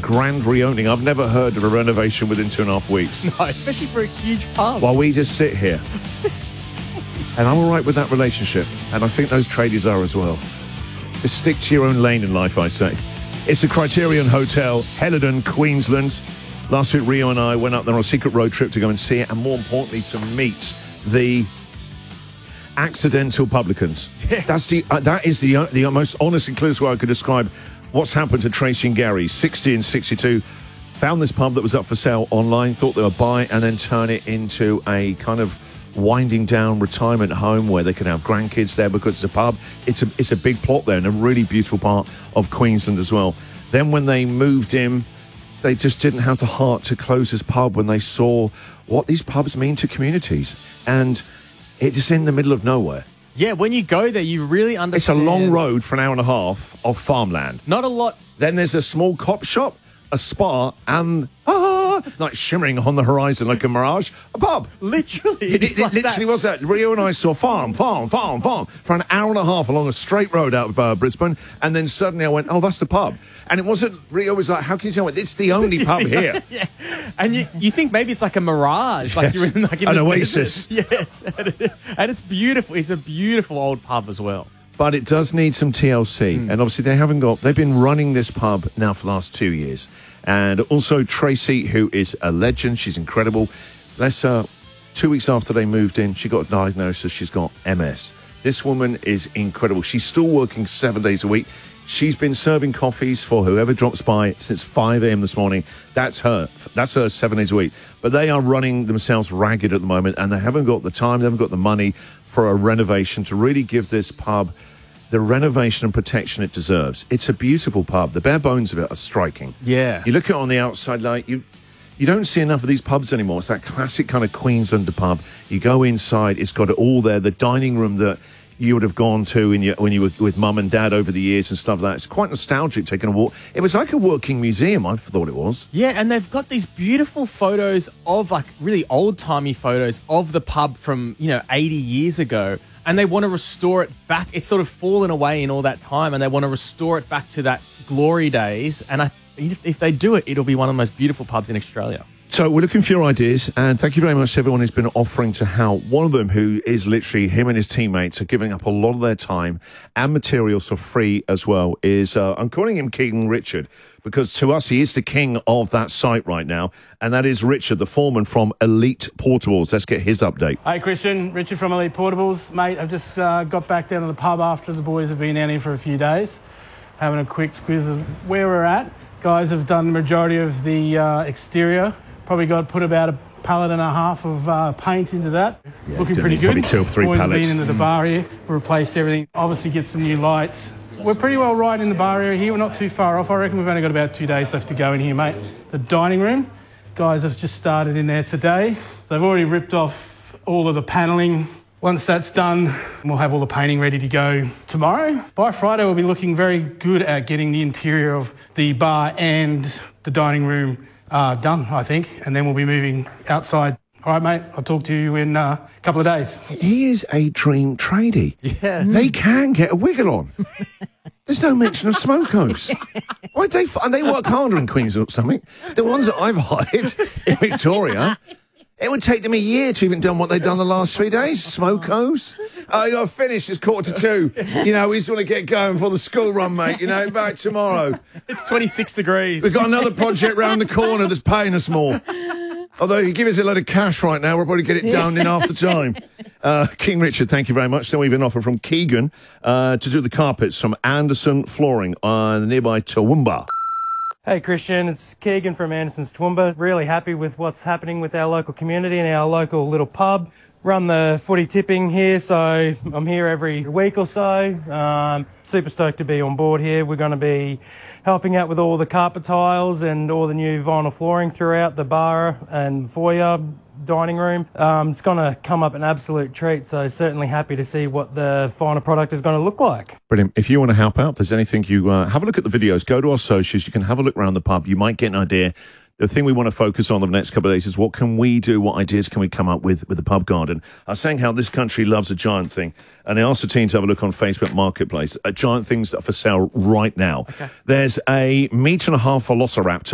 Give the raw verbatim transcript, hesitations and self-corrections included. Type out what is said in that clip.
grand reopening. I've never heard of a renovation within two and a half weeks. No, especially for a huge pub. While we just sit here. And I'm all right with that relationship. And I think those tradies are as well. Just stick to your own lane in life, I say. It's the Criterion Hotel, Helidon, Queensland. Last week, Rio and I went up there on a secret road trip to go and see it, and more importantly, to meet the accidental publicans. Yeah. That's the uh, that is the uh, the most honest and clearest way I could describe what's happened to Tracy and Gary. sixty and sixty-two found this pub that was up for sale online, thought they would buy and then turn it into a kind of winding down retirement home where they can have grandkids there because it's a pub. It's a it's a big plot there and a really beautiful part of Queensland as well. Then when they moved in, they just didn't have the heart to close this pub when they saw what these pubs mean to communities. And it's just in the middle of nowhere. Yeah, when you go there, you really understand. It's a long road for an hour and a half of farmland. Not a lot. Then there's a small cop shop, a spa, and ah, like shimmering on the horizon like a mirage, a pub. Literally. It, it, like it literally that. was that. Rio and I saw farm, farm, farm, farm for an hour and a half along a straight road out of uh, Brisbane. And then suddenly I went, oh, that's the pub. And it wasn't, Rio was like, how can you tell me? It's the only pub here. Yeah. And you, you think maybe it's like a mirage. Like Yes. you're in, like in An the oasis. desert. Yes. And it's beautiful. It's a beautiful old pub as well. But it does need some T L C. Mm. And obviously they haven't got, they've been running this pub now for the last two years. And also Tracy, who is a legend, she's incredible. Bless her, two weeks after they moved in, she got a diagnosis, she's got M S. This woman is incredible. She's still working seven days a week. She's been serving coffees for whoever drops by since five a.m. this morning. That's her. That's her seven days a week. But they are running themselves ragged at the moment, and they haven't got the time, they haven't got the money for a renovation to really give this pub the renovation and protection it deserves. It's a beautiful pub. The bare bones of it are striking. Yeah. You look at it on the outside, like you you don't see enough of these pubs anymore. It's that classic kind of Queenslander pub. You go inside, it's got it all there. The dining room that you would have gone to in your, when you were with mum and dad over the years and stuff like that. It's quite nostalgic taking a walk. It was like a working museum, I thought it was. Yeah, and they've got these beautiful photos of, like, really old-timey photos of the pub from, you know, eighty years ago. And they want to restore it back. It's sort of fallen away in all that time, and they want to restore it back to that glory days. And I, if they do it, it'll be one of the most beautiful pubs in Australia. So we're looking for your ideas, and thank you very much to everyone who's been offering to help. One of them, who is literally, him and his teammates are giving up a lot of their time and materials for free as well, is, uh, I'm calling him King Richard, because to us, he is the king of that site right now, and that is Richard, the foreman from Elite Portables. Let's get his update. Hey, Christian. Richard from Elite Portables. Mate, I've just uh, got back down to the pub after the boys have been down here for a few days, having a quick squiz of where we're at. Guys have done the majority of the uh, exterior. Probably got put about a pallet and a half of uh, paint into that. Yeah, looking pretty good. Probably two or three Boys pallets. have been into the bar here. We replaced everything. Obviously get some new lights. We're pretty well right in the bar area here. We're not too far off. I reckon we've only got about two days left to go in here, mate. The dining room. Guys have just started in there today. So they've already ripped off all of the panelling. Once that's done, we'll have all the painting ready to go tomorrow. By Friday, we'll be looking very good at getting the interior of the bar and the dining room uh, done, I think. And then we'll be moving outside. All right, mate, I'll talk to you in uh, a couple of days. He is a dream tradie. Yeah. They can get a wiggle on. There's no mention of smokos. Why they and they work harder in Queensland or something. The ones that I've hired in Victoria, it would take them a year to even done what they've done the last three days. Smokos. Oh, you got to finish. It's quarter to two. You know, we just want to get going for the school run, mate. You know, back tomorrow. It's twenty-six degrees. We've got another project round the corner that's paying us more. Although you give us a lot of cash right now, we'll probably get it down in half the time. Uh, King Richard, thank you very much. Then we've an offer from Keegan uh, to do the carpets from Anderson Flooring on the nearby Toowoomba. Hey Christian, it's Keegan from Anderson's Toowoomba. Really happy with what's happening with our local community and our local little pub. Run the footy tipping here, so I'm here every week or so. Um, super stoked to be on board here. We're going to be helping out with all the carpet tiles and all the new vinyl flooring throughout the bar and foyer, dining room. Um, it's going to come up an absolute treat, so certainly happy to see what the final product is going to look like. Brilliant. If you want to help out, if there's anything you uh, have a look at the videos, go to our socials. You can have a look around the pub. You might get an idea. The thing we want to focus on the next couple of days is what can we do, what ideas can we come up with with the pub garden. I was saying how this country loves a giant thing, and I asked the team to have a look on Facebook Marketplace at giant things that are for sale right now. Okay. There's a metre and a half velociraptor